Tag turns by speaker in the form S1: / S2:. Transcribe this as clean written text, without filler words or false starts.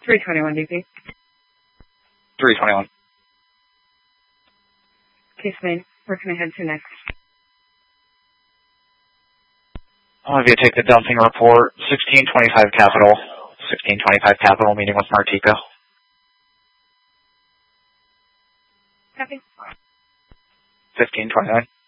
S1: 321 DP.
S2: 321.
S1: Case made. Where can I head to next?
S2: I'll have you take the dumping report. 1625 Capital. 1625 Capital meeting with Martico.
S1: Copy.
S2: 1529.